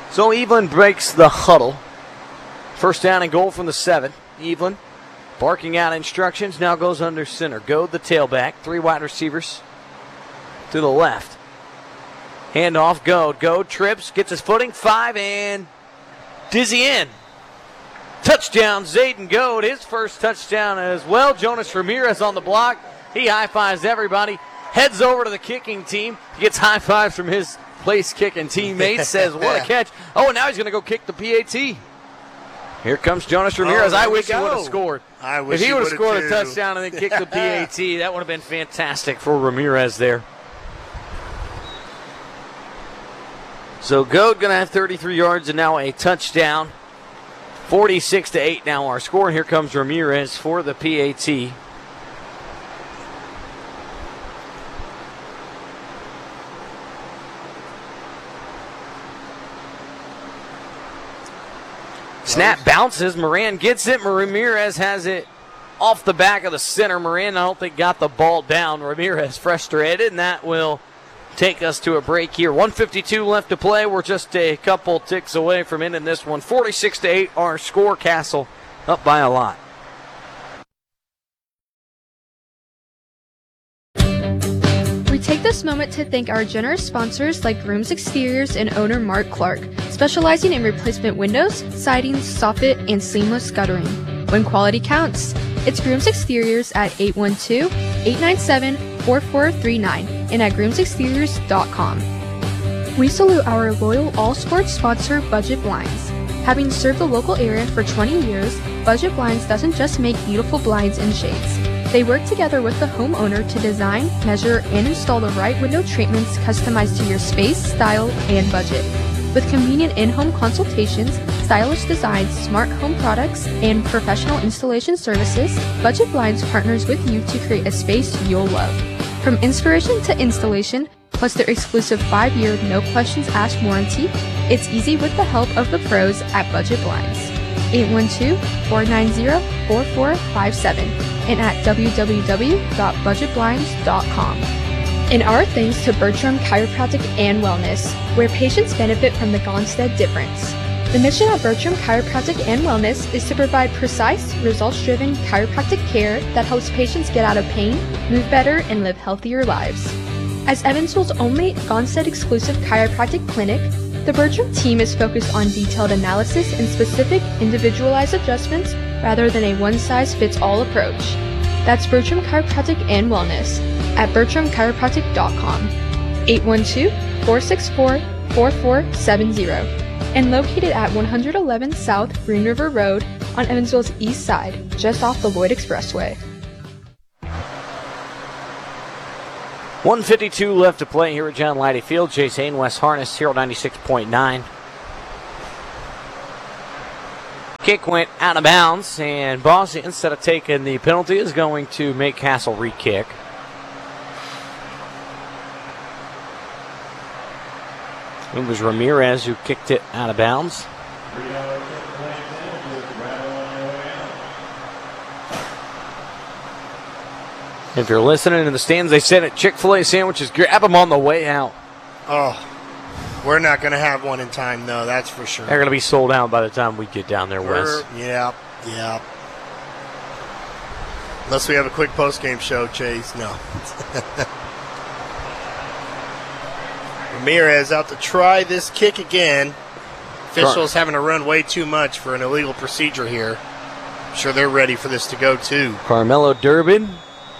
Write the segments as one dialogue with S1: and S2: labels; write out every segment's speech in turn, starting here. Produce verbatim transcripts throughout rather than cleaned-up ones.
S1: So Evelyn breaks the huddle. First down and goal from the seven. Evelyn barking out instructions, now goes under center. Goad the tailback, three wide receivers to the left. Handoff, Goad. Goad trips, gets his footing, five, and dizzy in. Touchdown, Zayden Goad, his first touchdown as well. Jonas Ramirez on the block. He high-fives everybody, heads over to the kicking team, gets high fives from his place kicking teammates, says, what a catch. Oh, and now he's going to go kick the P A T. Here comes Jonas Ramirez.
S2: Oh,
S1: I wish he
S2: go.
S1: would have scored.
S2: I wish
S1: if he,
S2: he
S1: would have scored
S2: too.
S1: a touchdown and then kicked the P A T, that would have been fantastic for Ramirez there. So Goad going to have thirty-three yards and now a touchdown. forty-six to eight now our score. And here comes Ramirez for the P A T. Snap bounces. Moran gets it. Ramirez has it off the back of the center. Moran, I don't think, got the ball down. Ramirez frustrated, and that will take us to a break here. one fifty-two left to play. We're just a couple ticks away from ending this one. forty-six to eight our score. Castle up by a lot.
S3: We take this moment to thank our generous sponsors like Grooms Exteriors and owner Mark Clark, specializing in replacement windows, siding, soffit, and seamless guttering. When quality counts, it's Grooms Exteriors at eight one two, eight nine seven, four four three nine and at grooms exteriors dot com. We salute our loyal all-sports sponsor, Budget Blinds. Having served the local area for twenty years, Budget Blinds doesn't just make beautiful blinds and shades. They work together with the homeowner to design, measure, and install the right window treatments customized to your space, style, and budget. With convenient in-home consultations, stylish designs, smart home products, and professional installation services, Budget Blinds partners with you to create a space you'll love. From inspiration to installation, plus their exclusive five-year no-questions-asked warranty, it's easy with the help of the pros at Budget Blinds. eight one two, four nine zero, four four five seven and at w w w dot budget blinds dot com. And our thanks to Bertram Chiropractic and Wellness, where patients benefit from the Gonstead difference. The mission of Bertram Chiropractic and Wellness is to provide precise, results-driven chiropractic care that helps patients get out of pain, move better, and live healthier lives. As Evansville's only Gonstead-exclusive chiropractic clinic, the Bertram team is focused on detailed analysis and specific, individualized adjustments rather than a one-size-fits-all approach. That's Bertram Chiropractic and Wellness at bertram chiropractic dot com, eight one two, four six four, four four seven zero, and located at one eleven South Green River Road on Evansville's east side, just off the Lloyd Expressway.
S1: one fifty-two left to play here at John Leidy Field. Chase Hain, West Harness, Hero ninety-six point nine. Kick went out of bounds, and Bossy, instead of taking the penalty, is going to make Castle re-kick. It was Ramirez who kicked it out of bounds. If you're listening in the stands, they said at Chick-fil-A sandwiches, grab them on the way out.
S2: Oh, we're not going to have one in time, though, that's for sure.
S1: They're going to be sold out by the time we get down there, Wes.
S2: Yeah, yeah. Unless we have a quick post-game show, Chase. No. Ramirez out to try this kick again. Officials having to run way too much for an illegal procedure here. I'm sure they're ready for this to go, too.
S1: Carmelo Durbin.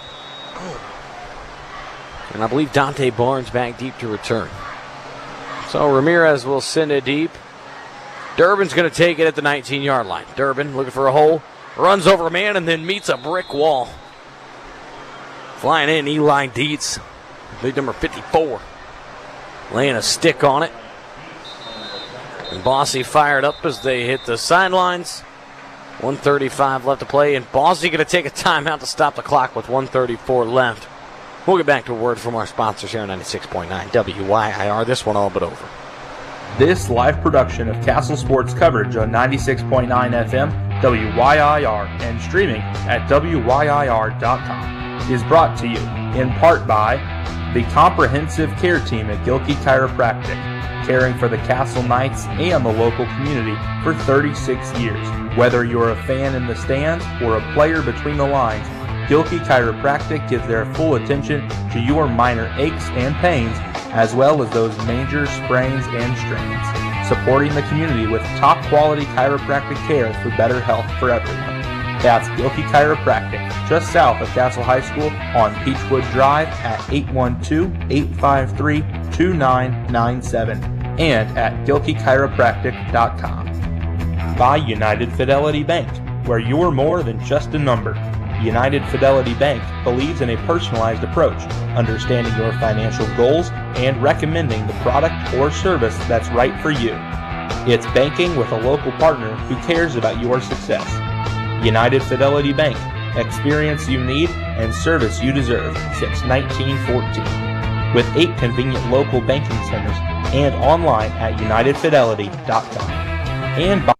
S1: And I believe Dante Barnes back deep to return. So Ramirez will send it deep. Durbin's going to take it at the nineteen-yard line. Durbin looking for a hole. Runs over a man and then meets a brick wall. Flying in, Eli Dietz. Big number fifty-four. Laying a stick on it. And Bossy fired up as they hit the sidelines. one thirty-five left to play. And Bossy going to take a timeout to stop the clock with one thirty-four left. We'll get back to a word from our sponsors here on ninety-six point nine W Y I R. This one all but over.
S4: This live production of Castle Sports coverage on ninety-six point nine F M, W Y I R, and streaming at W Y I R dot com is brought to you in part by the Comprehensive Care Team at Gilkey Chiropractic, caring for the Castle Knights and the local community for thirty-six years. Whether you're a fan in the stands or a player between the lines, Gilkey Chiropractic gives their full attention to your minor aches and pains, as well as those major sprains and strains, supporting the community with top-quality chiropractic care for better health for everyone. That's Gilkey Chiropractic, just south of Castle High School on Peachwood Drive at eight one two, eight five three, two nine nine seven and at gilkey chiropractic dot com. By United Fidelity Bank, where you're more than just a number. United Fidelity Bank believes in a personalized approach, understanding your financial goals and recommending the product or service that's right for you. It's banking with a local partner who cares about your success. United Fidelity Bank, experience you need and service you deserve since nineteen fourteen. With eight convenient local banking centers and online at united fidelity dot com. And by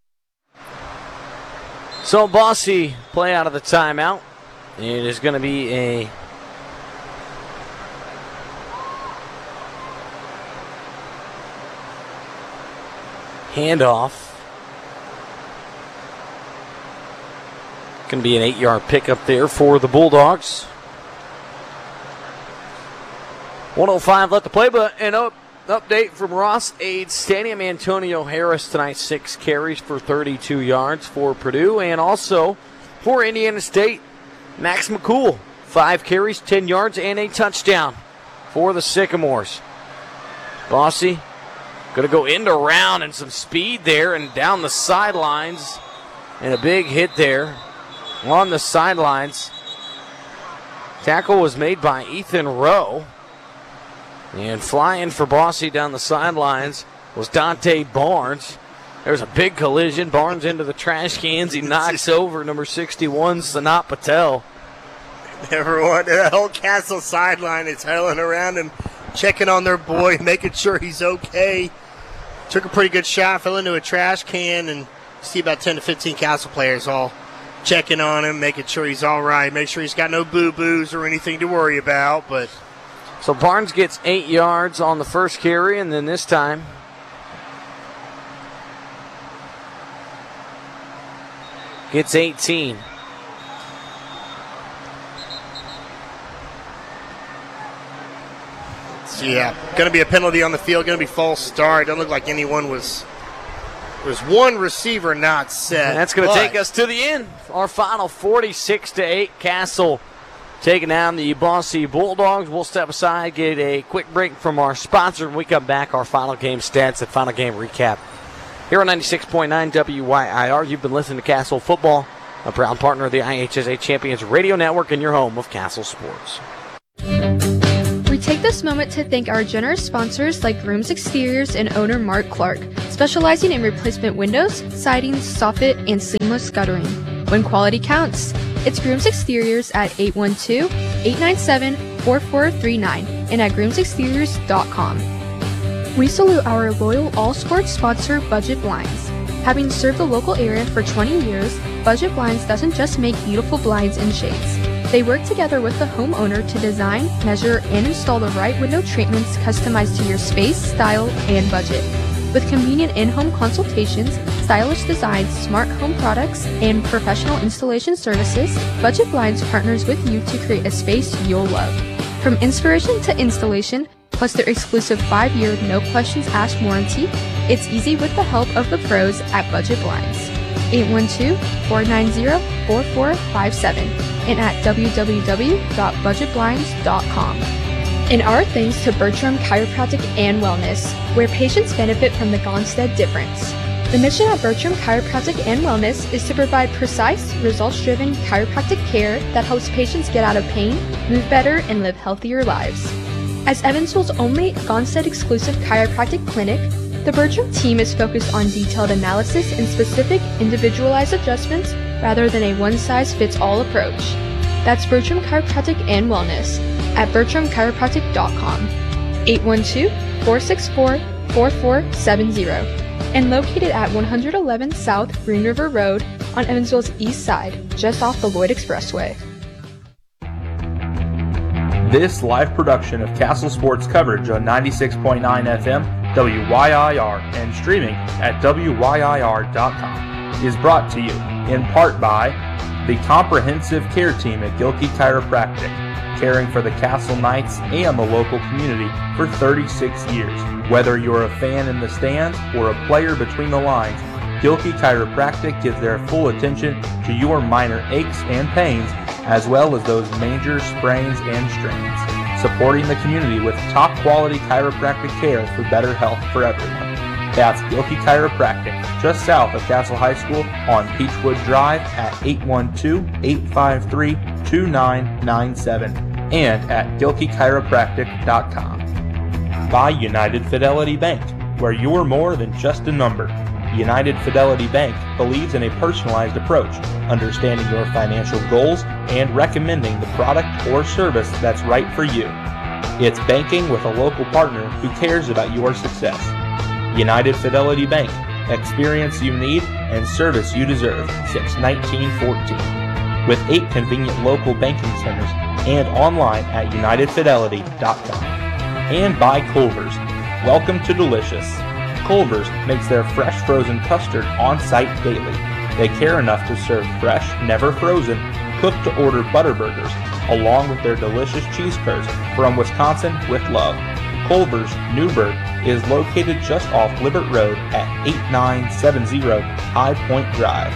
S1: So Bosse play out of the timeout. It is going to be a handoff. Going to be an eight-yard pickup there for the Bulldogs. one oh five left to play, but an up, update from Ross-Ade Stadium. Antonio Harris tonight, six carries for thirty-two yards for Purdue. And also for Indiana State, Max McCool, five carries, ten yards, and a touchdown for the Sycamores. Bosse going to go into round and some speed there and down the sidelines. And a big hit there on the sidelines. Tackle was made by Ethan Rowe. And flying for Bosse down the sidelines was Dante Barnes. There's a big collision. Barnes into the trash cans. He knocks over number sixty-one, Sanat Patel.
S2: Everyone, the whole Castle sideline is huddling around him, checking on their boy, making sure he's okay. Took a pretty good shot, fell into a trash can, and you see about ten to fifteen Castle players all checking on him, making sure he's all right, make sure he's got no boo-boos or anything to worry about. But
S1: So Barnes gets eight yards on the first carry, and then this time gets eighteen.
S2: yeah, going to be a penalty on the field, going to be false start. Doesn't look like anyone was. There's one receiver not set.
S1: And that's going to take us to the end. Our final forty-six to eight. Castle taking down the Bosse Bulldogs. We'll step aside, get a quick break from our sponsor. When we come back, our final game stats and final game recap. Here on ninety-six point nine W Y I R, you've been listening to Castle Football, a proud partner of the I H S A Champions Radio Network and your home of Castle Sports.
S3: We take this moment to thank our generous sponsors like Rooms Exteriors and owner Mark Clark, specializing in replacement windows, sidings, soffit, and seamless guttering. When quality counts, it's Grooms Exteriors at eight one two, eight nine seven, four four three nine and at grooms exteriors dot com. We salute our loyal all-sports sponsor, Budget Blinds. Having served the local area for twenty years, Budget Blinds doesn't just make beautiful blinds and shades. They work together with the homeowner to design, measure, and install the right window treatments customized to your space, style, and budget. With convenient in-home consultations, stylish designs, smart home products, and professional installation services, Budget Blinds partners with you to create a space you'll love. From inspiration to installation, plus their exclusive five-year no-questions-asked warranty, it's easy with the help of the pros at Budget Blinds. eight one two, four nine zero, four four five seven and at w w w dot budget blinds dot com. And our thanks to Bertram Chiropractic and Wellness, where patients benefit from the Gonstead difference. The mission at Bertram Chiropractic and Wellness is to provide precise, results-driven chiropractic care that helps patients get out of pain, move better, and live healthier lives. As Evansville's only Gonstead-exclusive chiropractic clinic, the Bertram team is focused on detailed analysis and specific, individualized adjustments rather than a one-size-fits-all approach. That's Bertram Chiropractic and Wellness at bertram chiropractic dot com, eight one two, four six four, four four seven zero, and located at one eleven South Green River Road on Evansville's east side, just off the Lloyd Expressway.
S4: This live production of Castle Sports coverage on ninety-six point nine F M W Y I R, and streaming at W Y I R dot com, is brought to you in part by the comprehensive care team at Gilkey Chiropractic, caring for the Castle Knights and the local community for thirty-six years. Whether you're a fan in the stands or a player between the lines, Gilkey Chiropractic gives their full attention to your minor aches and pains, as well as those major sprains and strains, supporting the community with top-quality chiropractic care for better health for everyone. That's Gilkey Chiropractic, just south of Castle High School on Peachwood Drive at eight one two, eight five three, two nine nine seven and at gilkey chiropractic dot com. By United Fidelity Bank, where you're more than just a number. United Fidelity Bank believes in a personalized approach, understanding your financial goals and recommending the product or service that's right for you. It's banking with a local partner who cares about your success. United Fidelity Bank, experience you need and service you deserve since nineteen fourteen. With eight convenient local banking centers and online at united fidelity dot com. And by Culver's. Welcome to Delicious. Culver's makes their fresh frozen custard on-site daily. They care enough to serve fresh, never frozen, cooked-to-order butter burgers, along with their delicious cheese curds from Wisconsin with love. Culver's, Newburgh, is located just off Libert Road at eight nine seven zero High Point Drive.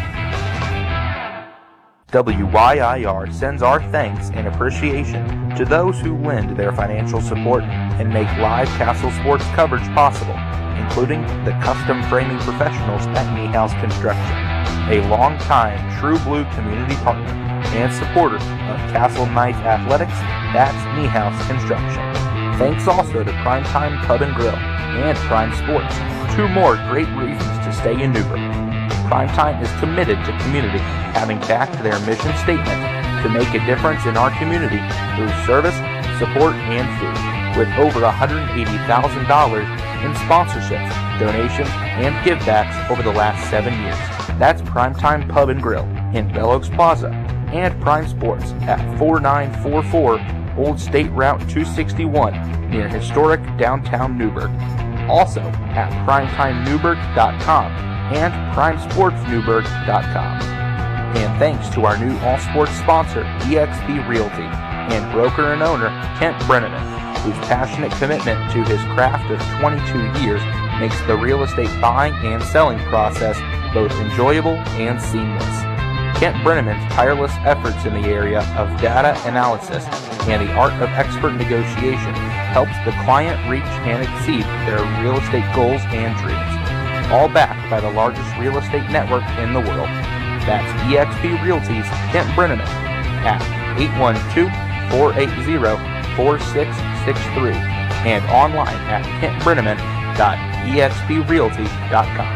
S4: W Y I R sends our thanks and appreciation to those who lend their financial support and make live Castle sports coverage possible, including the custom framing professionals at Niehaus Construction, a long-time True Blue community partner and supporter of Castle Knights athletics. That's Niehaus Construction. Thanks also to Primetime Pub and Grill and Prime Sports, two more great reasons to stay in Newburgh. Primetime is committed to community, having backed their mission statement to make a difference in our community through service, support, and food, with over one hundred eighty thousand dollars in sponsorships, donations, and givebacks over the last seven years. That's Primetime Pub and Grill in Bell Oaks Plaza, and Prime Sports at forty-nine forty-four Old State Route two sixty-one near historic downtown Newburgh. Also at primetime newburgh dot com and prime sports newburgh dot com. And thanks to our new all-sports sponsor, E X P Realty, and broker and owner, Kent Brenneman, whose passionate commitment to his craft of twenty-two years makes the real estate buying and selling process both enjoyable and seamless. Kent Brenneman's tireless efforts in the area of data analysis and the art of expert negotiation helps the client reach and exceed their real estate goals and dreams, all backed by the largest real estate network in the world. That's E X P Realty's Kent Brenneman at eight one two, four eight zero, four six six three and online at kent brenneman dot e x p realty dot com.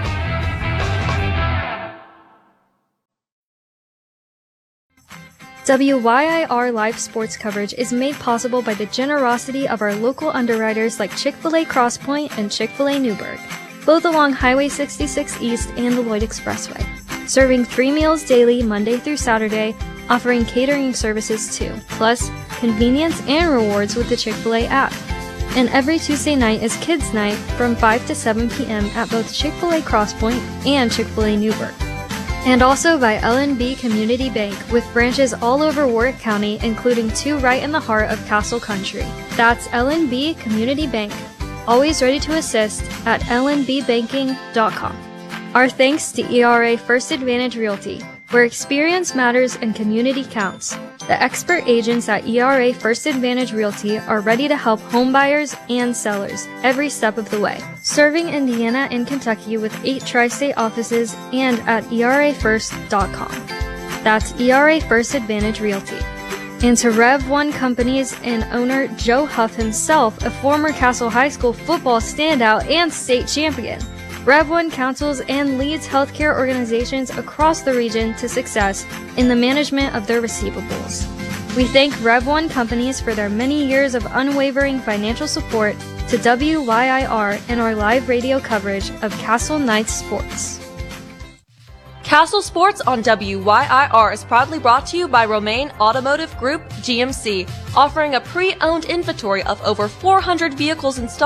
S3: W Y I R live sports coverage is made possible by the generosity of our local underwriters like Chick-fil-A Cross Point and Chick-fil-A Newburgh, both along Highway sixty-six East and the Lloyd Expressway, serving three meals daily Monday through Saturday, offering catering services too, plus convenience and rewards with the Chick-fil-A app. And every Tuesday night is Kids Night from five to seven p.m. at both Chick-fil-A Cross Point and Chick-fil-A Newburgh. And also by L N B Community Bank, with branches all over Warwick County, including two right in the heart of Castle Country. That's L N B Community Bank, always ready to assist at l n b banking dot com. Our thanks to E R A First Advantage Realty, where experience matters and community counts. The expert agents at E R A First Advantage Realty are ready to help homebuyers and sellers every step of the way, serving Indiana and Kentucky with eight tri-state offices and at e r a first dot com. That's E R A First Advantage Realty. And to Rev one Companies and owner Joe Huff himself, a former Castle High School football standout and state champion. Rev one counsels and leads healthcare organizations across the region to success in the management of their receivables. We thank Rev one Companies for their many years of unwavering financial support to W Y I R and our live radio coverage of Castle Knights sports.
S5: Castle Sports on W Y I R is proudly brought to you by Romaine Automotive Group, G M C, offering a pre-owned inventory of over four hundred vehicles in stock.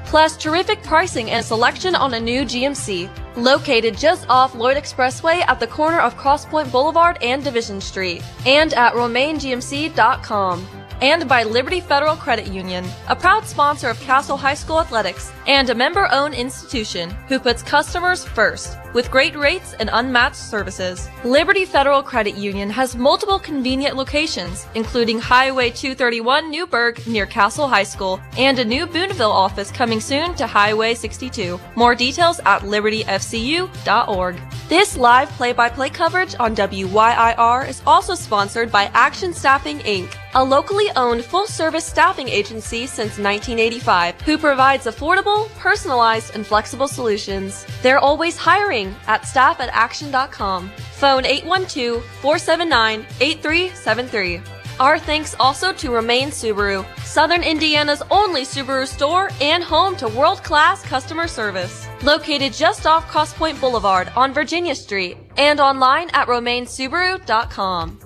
S5: Plus terrific pricing and selection on a new G M C. Located just off Lloyd Expressway at the corner of Cross Point Boulevard and Division Street. And at romaine g m c dot com. And by Liberty Federal Credit Union, a proud sponsor of Castle High School Athletics and a member-owned institution who puts customers first with great rates and unmatched services. Liberty Federal Credit Union has multiple convenient locations, including Highway two thirty-one Newburgh near Castle High School and a new Boonville office coming soon to Highway sixty-two. More details at liberty f c u dot org. This live play-by-play coverage on W Y I R is also sponsored by Action Staffing Incorporated, a locally owned full-service staffing agency since nineteen eighty-five, who provides affordable, personalized, and flexible solutions. They're always hiring at staff at action dot com. Phone eight one two, four seven nine, eight three seven three. Our thanks also to Romaine Subaru, Southern Indiana's only Subaru store and home to world-class customer service. Located just off Cross Point Boulevard on Virginia Street and online at romaine subaru dot com.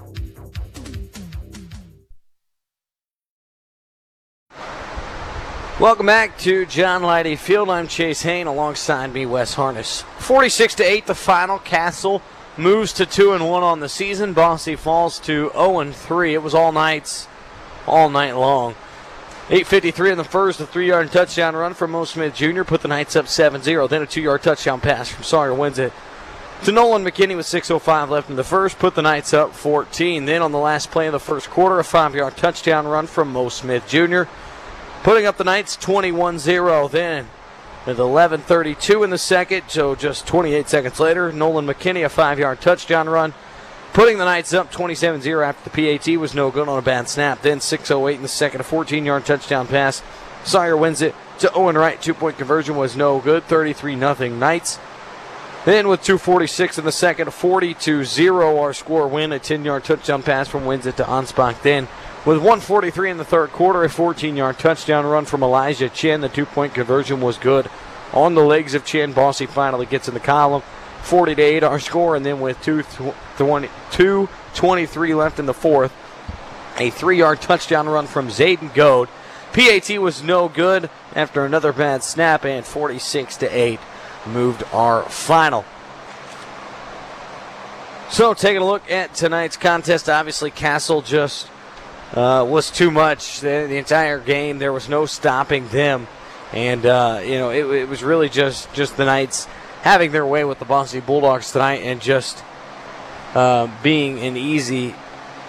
S1: Welcome back to John Leidy Field. I'm Chase Hain. Alongside me, Wes Harness. forty-six to eight, the final. Castle moves to two and one on the season. Bosse falls to oh and three. It was all nights, all night long. eight fifty-three in the first, a three-yard touchdown run from Mo Smith Junior put the Knights up seven zero. Then a two-yard touchdown pass from Sawyer wins it to Nolan McKinney with six oh five left in the first, put the Knights up fourteen. Then on the last play of the first quarter, a five-yard touchdown run from Mo Smith Junior, putting up the Knights twenty-one zero. Then with eleven thirty-two in the second, so just twenty-eight seconds later, Nolan McKinney, a five-yard touchdown run, putting the Knights up twenty-seven zero after the P A T was no good on a bad snap. Then six oh eight in the second, a fourteen-yard touchdown pass. Sawyer wins it to Owen Wright. Two-point conversion was no good, thirty-three nothing Knights. Then with two forty-six in the second, a forty-two zero our score win. A ten-yard touchdown pass from Wins it to Ansbach. Then with one forty-three in the third quarter, a fourteen-yard touchdown run from Elijah Chin. The two-point conversion was good on the legs of Chin. Bosse finally gets in the column. forty to eight our score, and then with two twenty-three left in the fourth, a three-yard touchdown run from Zayden Goad. P A T was no good after another bad snap, and forty-six to eight moved our final. So taking a look at tonight's contest, obviously Castle just uh, was too much the, the entire game. There was no stopping them, and uh, you know it, it was really just just the Knights having their way with the Bosse Bulldogs tonight, and just uh, being an easy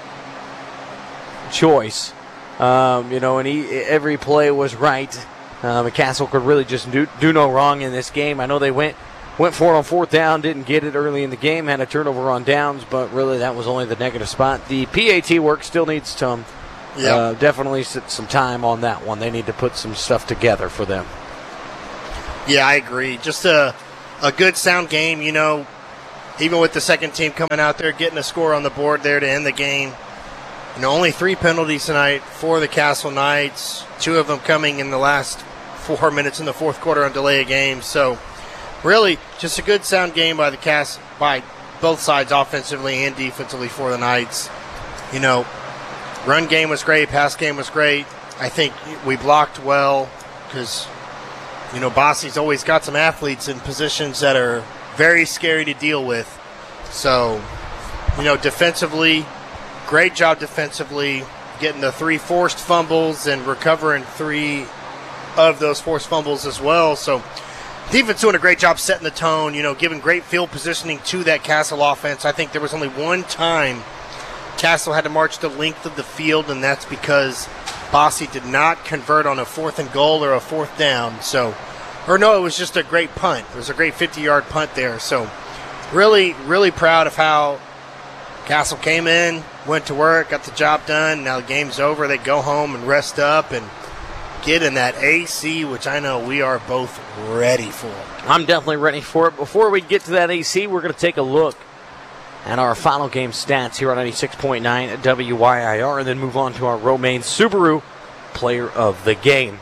S1: choice. Um, you know, and he, every play was right. Um, Castle could really just do, do no wrong in this game. I know they went went for it on fourth down, didn't get it early in the game, had a turnover on downs, but really that was only the negative spot. The P A T work still needs some, yep. uh, definitely some time on that one. They need to put some stuff together for them.
S2: Yeah, I agree. Just a a good, sound game, you know, even with the second team coming out there, getting a score on the board there to end the game. You know, only three penalties tonight for the Castle Knights, two of them coming in the last four minutes in the fourth quarter on delay of game. So, really, just a good, sound game by the Cast by both sides, offensively and defensively for the Knights. You know, run game was great, pass game was great. I think we blocked well because, you know, Bosse's always got some athletes in positions that are very scary to deal with. So, you know, defensively, great job defensively, getting the three forced fumbles and recovering three of those forced fumbles as well. So defense doing a great job setting the tone, you know, giving great field positioning to that Castle offense. I think there was only one time Castle had to march the length of the field, and that's because Bosse did not convert on a fourth and goal or a fourth down. So, or no, it was just a great punt. It was a great fifty-yard punt there. So really, really proud of how Castle came in, went to work, got the job done. Now the game's over. They go home and rest up and get in that A C, which I know we are both ready for.
S1: I'm definitely ready for it. Before we get to that A C, we're going to take a look at our final game stats here on ninety-six point nine at W Y I R, and then move on to our Romaine Subaru player of the game.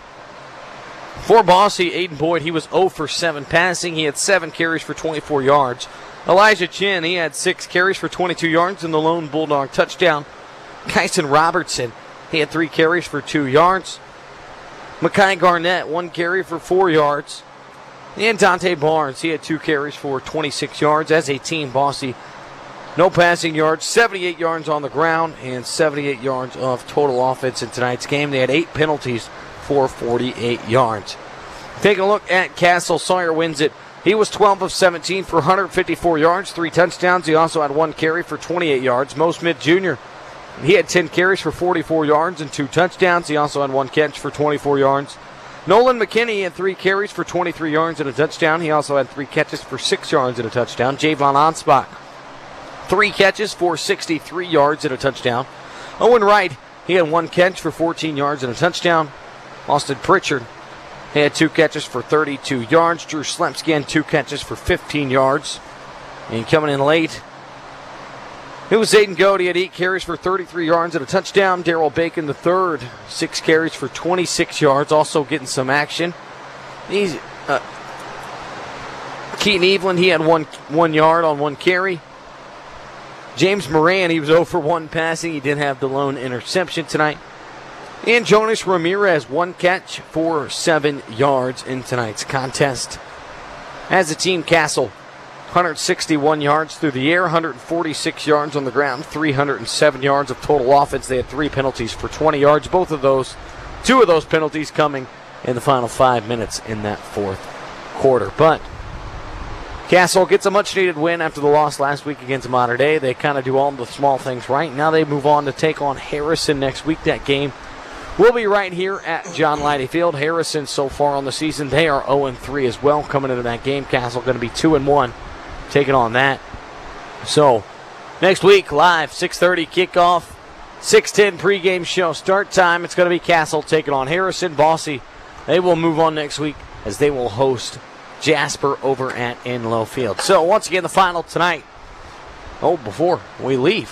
S1: For Bosse, Aiden Boyd, he was zero for seven passing. He had seven carries for twenty-four yards. Elijah Chin, he had six carries for twenty-two yards and the lone Bulldog touchdown. Kyson Robertson, he had three carries for two yards. Makai Garnett, one carry for four yards. And Dante Barnes, he had two carries for twenty-six yards. As a team, Bosse, no passing yards, seventy-eight yards on the ground, and seventy-eight yards of total offense in tonight's game. They had eight penalties for forty-eight yards. Taking a look at Castle, Sawyer wins it. He was twelve of seventeen for one hundred fifty-four yards, three touchdowns. He also had one carry for twenty-eight yards. Mo Smith Junior, he had ten carries for forty-four yards and two touchdowns. He also had one catch for twenty-four yards. Nolan McKinney had three carries for twenty-three yards and a touchdown. He also had three catches for six yards and a touchdown. Javon Anspach, three catches for sixty-three yards and a touchdown. Owen Wright, he had one catch for fourteen yards and a touchdown. Austin Pritchard, he had two catches for thirty-two yards. Drew Slemsky had two catches for fifteen yards. And coming in late, it was Zayden Goat. He had eight carries for thirty-three yards and a touchdown. Darrell Bacon the third, six carries for twenty-six yards, also getting some action. He's uh, Keaton Evelyn, he had one one yard on one carry. James Moran, he was zero for one passing. He did have the lone interception tonight. And Jonas Ramirez, one catch for seven yards in tonight's contest. As a team, Castle, one hundred sixty-one yards through the air, one hundred forty-six yards on the ground, three hundred seven yards of total offense. They had three penalties for twenty yards. Both of those, two of those penalties coming in the final five minutes in that fourth quarter. But Castle gets a much-needed win after the loss last week against Mater Dei. They kind of do all the small things right. Now they move on to take on Harrison next week. That game will be right here at John Leidy Field. Harrison, so far on the season, they are oh and three as well coming into that game. Castle going to be two and one taking on that. So, next week, live, six thirty kickoff, six ten pregame show. Start time, it's going to be Castle taking on Harrison. Bosse, they will move on next week as they will host Jasper over at Enlow Field. So, once again, the final tonight. Oh, before we leave,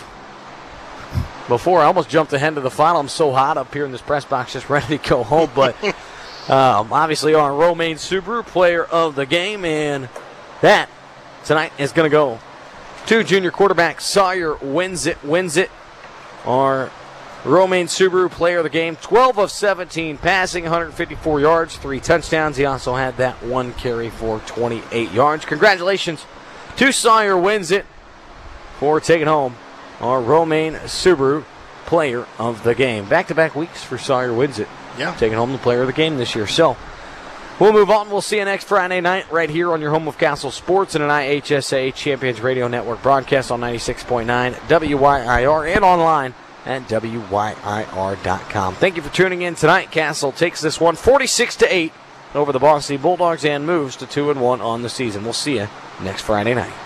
S1: Before I almost jumped ahead to the final. I'm so hot up here in this press box, just ready to go home. But um, obviously our Romaine Subaru player of the game, and that tonight is going to go to junior quarterback Sawyer wins it, wins it. Our Romaine Subaru player of the game, twelve of seventeen passing, one hundred fifty-four yards, three touchdowns. He also had that one carry for twenty-eight yards. Congratulations to Sawyer wins it for taking home our Romaine Subaru player of the game. Back-to-back weeks for Sawyer wins it.
S2: Yeah.
S1: Taking home the player of the game this year. So we'll move on. We'll see you next Friday night right here on your home of Castle Sports and an I H S A Champions Radio Network broadcast on ninety-six point nine W Y I R and online at W Y I R dot com. Thank you for tuning in tonight. Castle takes this one forty-six to eight over the Bosse Bulldogs and moves to two and one on the season. We'll see you next Friday night.